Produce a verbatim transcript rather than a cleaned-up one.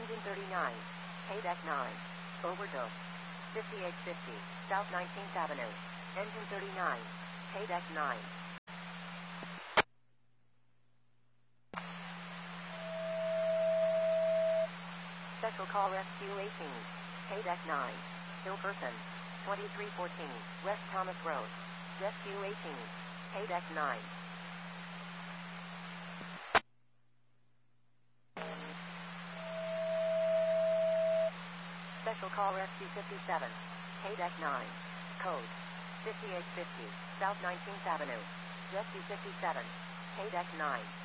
Engine thirty-nine. Haydeck nine. Overdose. fifty-eight fifty, South nineteenth Avenue. Engine thirty-nine. Haydeck nine. Special call Rescue eighteen. Haydeck nine. Ill person. twenty-three fourteen, West Thomas Road. Rescue eighteen. Haydeck nine. Special call Rescue fifty-seven. Haydeck nine. Code fifty-eight fifty, South nineteenth Avenue. Rescue fifty-seven. Haydeck nine.